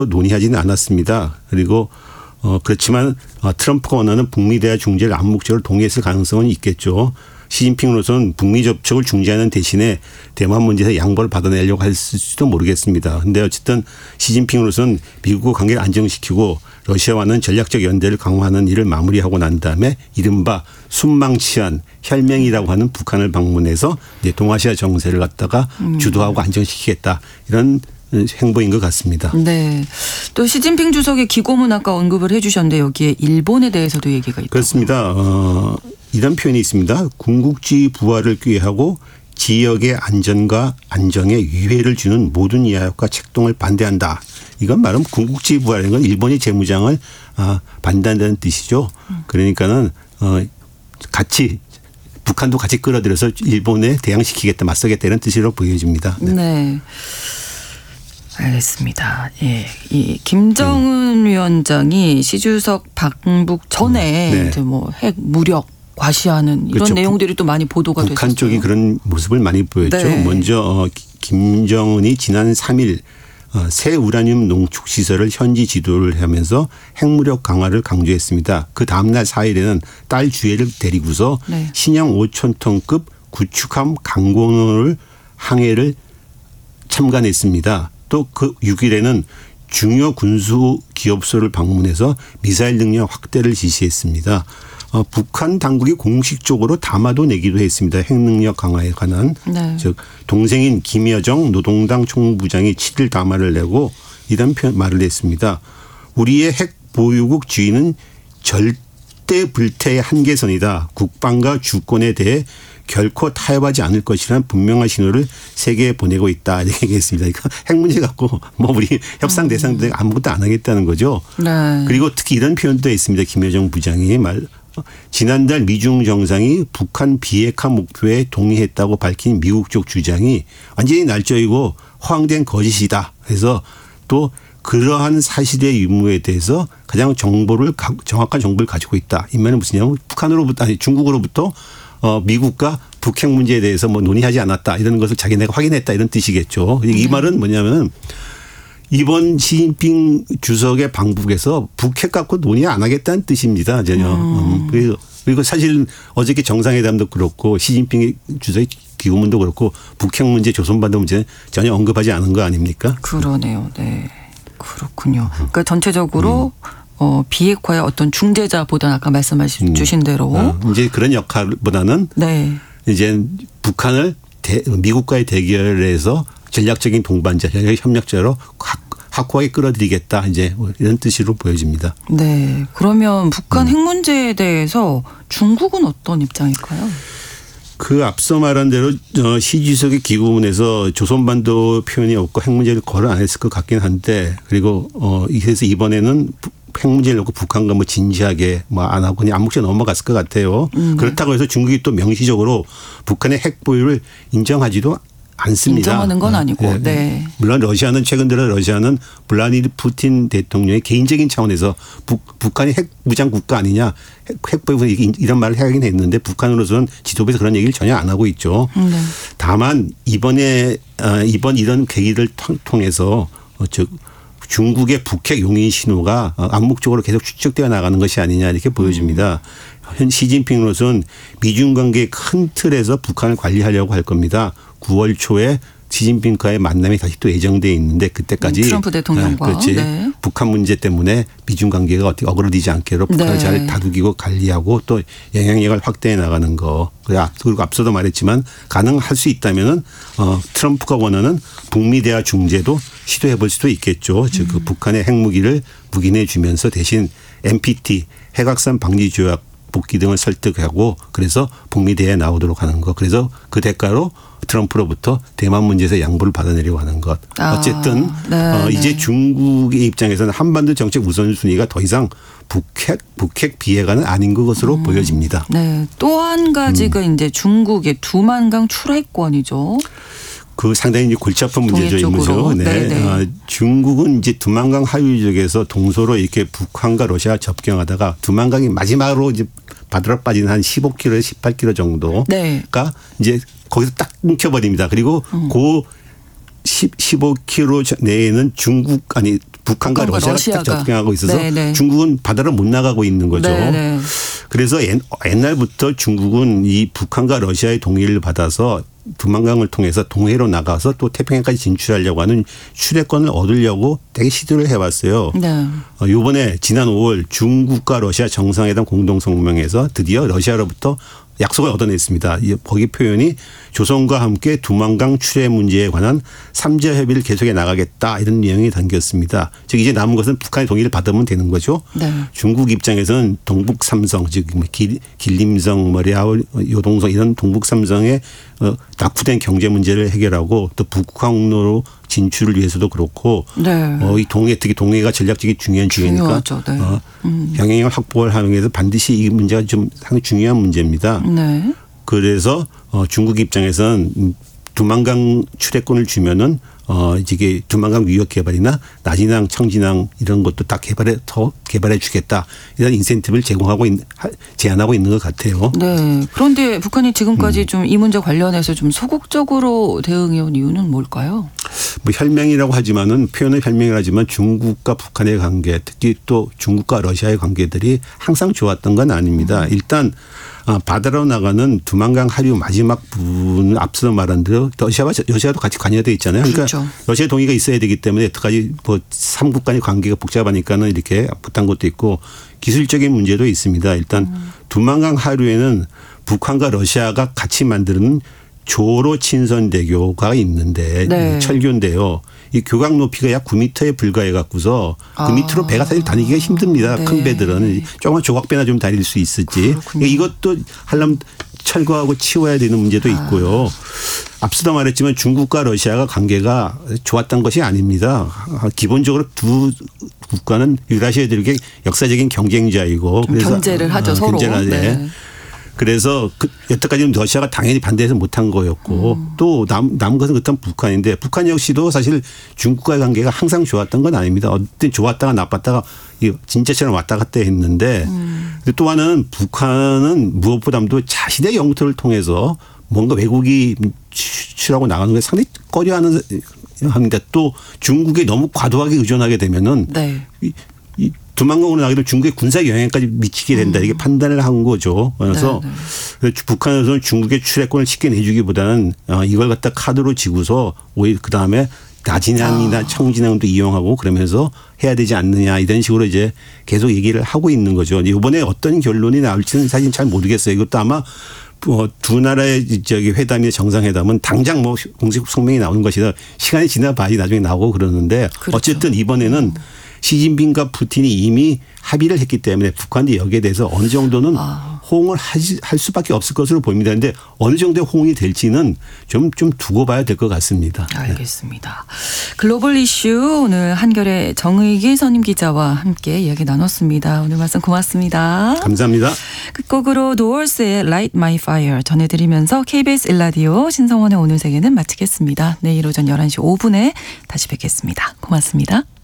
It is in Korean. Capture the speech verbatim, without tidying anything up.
논의하지는 않았습니다. 그리고 어, 그렇지만 어, 트럼프가 원하는 북미 대화 중재를 암묵적으로 동의했을 가능성은 있겠죠. 시진핑으로서는 북미 접촉을 중재하는 대신에 대만 문제에서 양보를 받아내려고 했을지도 모르겠습니다. 그런데 어쨌든 시진핑으로서는 미국과 관계를 안정시키고 러시아와는 전략적 연대를 강화하는 일을 마무리하고 난 다음에 이른바 순망치한 혈맹이라고 하는 북한을 방문해서 이제 동아시아 정세를 갖다가 음. 주도하고 안정시키겠다 이런 행보인 것 같습니다. 네. 또 시진핑 주석의 기고문 아까 언급을 해 주셨는데 여기에 일본에 대해서도 얘기가 있다고요. 그렇습니다. 어, 이런 표현이 있습니다. 군국주의 부활을 꾀하고 지역의 안전과 안정에 위해를 주는 모든 이하역과 책동을 반대한다. 이건 말은 군국주의 부활이라는 건 일본의 재무장을 반대한다는 뜻이죠. 그러니까는 어, 같이 북한도 같이 끌어들여서 일본에 대항시키겠다, 맞서겠다 이런 뜻으로 보여집니다. 네. 네. 알겠습니다. 예, 이 김정은 음. 위원장이 시 주석 방북 전에 네. 이제 뭐 핵 무력 과시하는 이런 그렇죠. 내용들이 또 많이 보도가 됐었어요. 북한 쪽이 그런 모습을 많이 보였죠. 네. 먼저 김정은이 지난 삼 일 새 우라늄 농축 시설을 현지 지도를 하면서 핵무력 강화를 강조했습니다. 그 다음 날 사 일에는 딸 주애를 데리고서 네. 신형 오천 톤급 구축함 강공호를 항해를 참관했습니다. 또 그 육 일에는 중요 군수 기업소를 방문해서 미사일 능력 확대를 지시했습니다. 어, 북한 당국이 공식적으로 담화도 내기도 했습니다. 핵 능력 강화에 관한. 네. 즉 동생인 김여정 노동당 총무부장이 칠 일 담화를 내고 이런 표현, 말을 했습니다. 우리의 핵 보유국 주의는 절대 불태의 한계선이다. 국방과 주권에 대해 결코 타협하지 않을 것이라는 분명한 신호를 세계에 보내고 있다. 이렇게 얘기했습니다. 이거 핵 문제 갖고 뭐 우리 협상 대상들 아무것도 안 하겠다는 거죠. 네. 그리고 특히 이런 표현도 있습니다. 김여정 부장이 말. 지난달 미중 정상이 북한 비핵화 목표에 동의했다고 밝힌 미국 쪽 주장이 완전히 날조이고 허황된 거짓이다. 그래서 또 그러한 사실의 유무에 대해서 가장 정보를 정확한 정보를 가지고 있다. 이 말은 무슨냐면 북한으로부터 아니 중국으로부터 어, 미국과 북핵 문제에 대해서 뭐 논의하지 않았다 이런 것을 자기네가 확인했다 이런 뜻이겠죠. 이 말은 뭐냐면 이번 시진핑 주석의 방북에서 북핵 갖고 논의 안 하겠다는 뜻입니다. 전혀. 음. 그리고, 그리고 사실 어저께 정상회담도 그렇고 시진핑 주석의 기고문도 그렇고 북핵 문제, 조선반도 문제는 전혀 언급하지 않은 거 아닙니까? 그러네요. 네. 그렇군요. 그러니까 전체적으로 음. 어, 비핵화의 어떤 중재자보다는 아까 말씀하신 음. 주신 대로. 어, 이제 그런 역할보다는 네. 이제 북한을 대, 미국과의 대결에서 전략적인 동반자, 협력자로 확고하게 끌어들이겠다. 이제 이런 뜻으로 보여집니다. 네. 그러면 북한 음. 핵 문제에 대해서 중국은 어떤 입장일까요? 그 앞서 말한 대로 시 주석의 기고문에서 조선반도 표현이 없고 핵 문제를 거론 안 했을 것 같긴 한데 그리고 어 그래서 이번에는 핵 문제를 놓고 북한과 뭐 진지하게 뭐 안 하고 그냥 암묵적으로 넘어갔을 것 같아요. 음. 그렇다고 해서 중국이 또 명시적으로 북한의 핵 보유를 인정하지도 않습니다. 인정하는 건 아니고. 네. 네. 물론 러시아는 최근 들어 러시아는 블라디미르 푸틴 대통령의 개인적인 차원에서 북, 북한이 핵 무장 국가 아니냐 핵, 핵 보유 이런 말을 하긴 했는데 북한으로서는 지도부에서 그런 얘기를 전혀 안 하고 있죠. 네. 다만 이번에 이번 이런 계기를 통해서 즉 중국의 북핵 용인 신호가 암묵적으로 계속 추적되어 나가는 것이 아니냐 이렇게 보여집니다. 현 시진핑으로서는 미중 관계의 큰 틀에서 북한을 관리하려고 할 겁니다. 구월 초에 시진핑과의 만남이 다시 또 예정돼 있는데 그때까지 트럼프 대통령과 네, 그렇지. 네. 북한 문제 때문에 미중 관계가 어떻게 어그러지지 않게로 북한을 네. 잘 다독이고 관리하고 또 영향력을 확대해 나가는 거. 그리고 앞서도 말했지만 가능할 수 있다면은 어, 트럼프가 원하는 북미 대화 중재도 시도해 볼 수도 있겠죠. 즉 그 음. 북한의 핵무기를 묵인해 주면서 대신 엠피티 핵확산 방지 조약 복귀 등을 설득하고 그래서 북미 대화에 나오도록 하는 것. 그래서 그 대가로 트럼프로부터 대만 문제에서 양보를 받아내려고 하는 것. 어쨌든 아, 네, 어, 이제 네. 중국의 입장에서는 한반도 정책 우선순위가 더 이상 북핵, 북핵 비핵화는 아닌 것으로 음, 보여집니다. 네. 또 한 가지가 음. 이제 중국의 두만강 출하권이죠. 그 상당히 이제 골치 아픈 문제죠. 이 문제죠. 네. 어, 중국은 이제 두만강 하류 지역에서 동서로 이렇게 북한과 러시아 접경하다가 두만강이 마지막으로 이제 바다로 빠진 한 십오 킬로에서 십팔 킬로 정도가 네. 이제 거기서 딱 끊겨버립니다. 그리고 음. 그 십오 킬로 내에는 중국 아니 북한과, 북한과 러시아가, 러시아가. 딱 접경하고 있어서 네네. 중국은 바다를 못 나가고 있는 거죠. 네네. 그래서 옛날부터 중국은 이 북한과 러시아의 동의를 받아서 두만강을 통해서 동해로 나가서 또 태평양까지 진출하려고 하는 출애권을 얻으려고 되게 시도를 해왔어요. 네. 어, 이번에 지난 오월 중국과 러시아 정상회담 공동성명에서 드디어 러시아로부터 약속을 얻어냈습니다. 거기 표현이 조선과 함께 두만강 출해 문제에 관한 삼자 협의를 계속해 나가겠다 이런 내용이 담겼습니다. 즉 이제 남은 것은 북한의 동의를 받으면 되는 거죠. 네. 중국 입장에서는 동북 삼성 즉 길, 길림성, 머리아울, 요동성 이런 동북 삼성의 낙후된 경제 문제를 해결하고 또 북항로로 진출을 위해서도 그렇고 네. 어, 이 동해 특히 동해가 전략적인 중요한 지역이니까 네. 어, 음. 경영을 확보를 하는 데서 반드시 이 문제가 좀 상당히 중요한 문제입니다. 네. 그래서 어, 중국 입장에서는 두만강 출애권을 주면은 어, 이게 두만강 위협 개발이나 나진항, 청진항 이런 것도 다 개발해 더 개발해 주겠다 이런 인센티브를 제공하고 있, 제안하고 있는 것 같아요. 네. 그런데 북한이 지금까지 음. 좀 이 문제 관련해서 좀 소극적으로 대응해온 이유는 뭘까요? 뭐 혈맹이라고 하지만은 표현은 혈맹이라 하지만 중국과 북한의 관계 특히 또 중국과 러시아의 관계들이 항상 좋았던 건 아닙니다. 음. 일단 바다로 나가는 두만강 하류 마지막 부분을 앞서 말한 대로 러시아와 러시아도 같이 관여돼 있잖아요. 그러니까 그렇죠. 러시아 동의가 있어야 되기 때문에 여태까지 뭐 삼국 간의 관계가 복잡하니까는 이렇게 못한 것도 있고 기술적인 문제도 있습니다. 일단 음. 두만강 하류에는 북한과 러시아가 같이 만드는 조로 친선대교가 있는데 네. 철교인데요. 이 교각 높이가 약 구 미터에 불과해 갖고서 아. 그 밑으로 배가 사실 다니기가 힘듭니다. 네. 큰 배들은. 조그만 조각배나 좀 다닐 수 있을지. 그러니까 이것도 하려면 철거하고 치워야 되는 문제도 있고요. 아. 앞서도 말했지만 중국과 러시아가 관계가 좋았던 것이 아닙니다. 기본적으로 두 국가는 유라시아들에게 역사적인 경쟁자이고. 그래서 견제를 하죠. 아, 서로. 견제를 네. 그래서 그 여태까지는 러시아가 당연히 반대해서 못한 거였고 음. 또 남, 남은 것은 그렇다면 북한인데 북한 역시도 사실 중국과의 관계가 항상 좋았던 건 아닙니다. 어떤 좋았다가 나빴다가 진짜처럼 왔다 갔다 했는데 음. 또 하나는 북한은 무엇보다도 자신의 영토를 통해서 뭔가 외국이 추출하고 나가는 게 상당히 꺼려하는 합니다. 또 중국에 너무 과도하게 의존하게 되면은 네. 이, 이 두만강으로 나가도 중국의 군사 영향까지 미치게 된다. 이게 판단을 한 거죠. 그래서 네, 네. 북한에서는 중국의 출애권을 쉽게 내주기보다는 이걸 갖다 카드로 지고서 오히려 그다음에 나진항이나 아. 청진항도 이용하고 그러면서 해야 되지 않느냐 이런 식으로 이제 계속 얘기를 하고 있는 거죠. 이번에 어떤 결론이 나올지는 사실 잘 모르겠어요. 이것도 아마 뭐 두 나라의 저기 회담이나 정상회담은 당장 뭐 공식 성명이 나오는 것이라 시간이 지나봐야 나중에 나오고 그러는데 그렇죠. 어쨌든 이번에는 시진핑과 푸틴이 이미 합의를 했기 때문에 북한이 여기에 대해서 어느 정도는 아. 호응을 하지, 할 수밖에 없을 것으로 보입니다. 그런데 어느 정도의 호응이 될지는 좀, 좀 두고 봐야 될 것 같습니다. 알겠습니다. 글로벌 이슈 오늘 한결의 정의기 선임 기자와 함께 이야기 나눴습니다. 오늘 말씀 고맙습니다. 감사합니다. 끝곡으로 노얼스의 Light My Fire 전해드리면서 케이비에스 일 라디오 신성원의 오늘 세계는 마치겠습니다. 내일 오전 열한 시 오 분에 다시 뵙겠습니다. 고맙습니다.